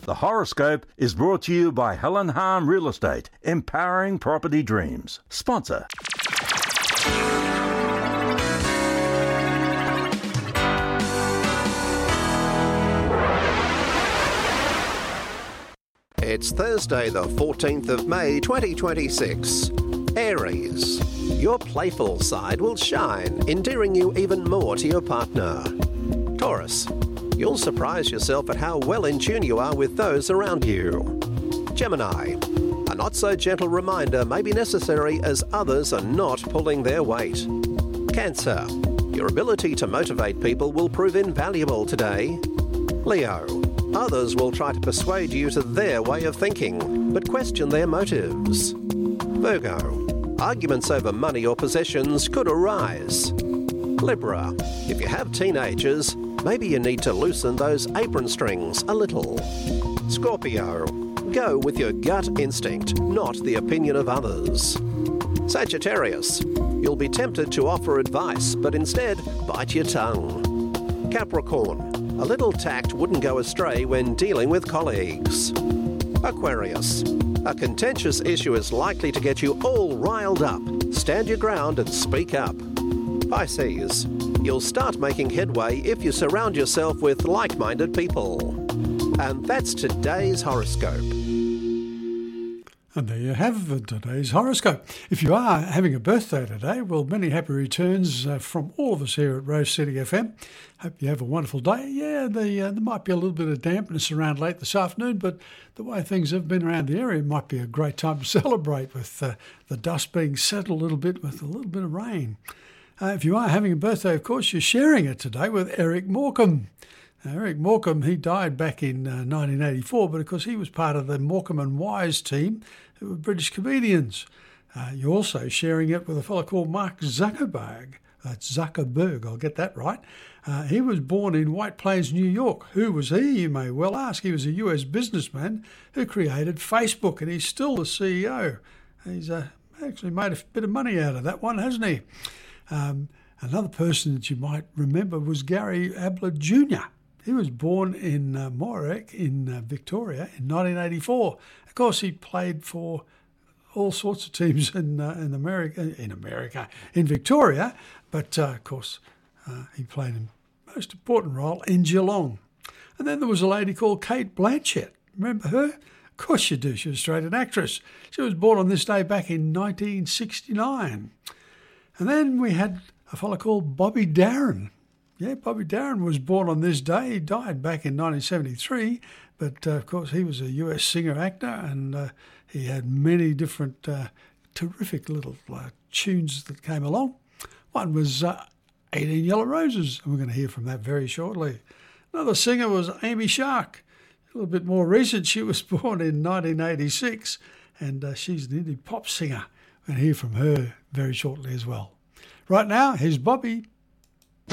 The horoscope is brought to you by Helen Harm Real Estate, empowering property dreams. Sponsor. It's Thursday, the 14th of May, 2026. Aries. Your playful side will shine, endearing you even more to your partner. Taurus. You'll surprise yourself at how well in tune you are with those around you. Gemini. A not-so-gentle reminder may be necessary as others are not pulling their weight. Cancer. Your ability to motivate people will prove invaluable today. Leo. Others will try to persuade you to their way of thinking, but question their motives. Virgo. Arguments over money or possessions could arise. Libra. If you have teenagers, maybe you need to loosen those apron strings a little. Scorpio. Go with your gut instinct, not the opinion of others. Sagittarius. You'll be tempted to offer advice, but instead bite your tongue. Capricorn. A little tact wouldn't go astray when dealing with colleagues. Aquarius. A contentious issue is likely to get you all riled up. Stand your ground and speak up. Pisces. You'll start making headway if you surround yourself with like-minded people. And that's today's horoscope. And there you have today's horoscope. If you are having a birthday today, well, many happy returns from all of us here at Rose City FM. Hope you have a wonderful day. Yeah, there might be a little bit of dampness around late this afternoon, but the way things have been around the area, it might be a great time to celebrate with the dust being settled a little bit with a little bit of rain. If you are having a birthday, of course, you're sharing it today with Eric Morecambe. Eric Morecambe, he died back in 1984, but of course he was part of the Morecambe and Wise team, who were British comedians. You're also sharing it with a fellow called Mark Zuckerberg. That's Zuckerberg, I'll get that right. He was born in White Plains, New York. Who was he, you may well ask? He was a US businessman who created Facebook, and he's still the CEO. He's actually made a bit of money out of that one, hasn't he? Another person that you might remember was Gary Abler Jr. He was born in Morag in Victoria in 1984. Of course, he played for all sorts of teams in Victoria, but of course, he played a most important role in Geelong. And then there was a lady called Kate Blanchett. Remember her? Of course you do. She was a Australian actress. She was born on this day back in 1969. And then we had a fellow called Bobby Darin. Yeah, Bobby Darin was born on this day. He died back in 1973, but of course he was a US singer-actor, and he had many different terrific little tunes that came along. One was 18 Yellow Roses, and we're going to hear from that very shortly. Another singer was Amy Shark. A little bit more recent, she was born in 1986, and she's an indie pop singer. We're going to hear from her very shortly as well. Right now, here's Bobby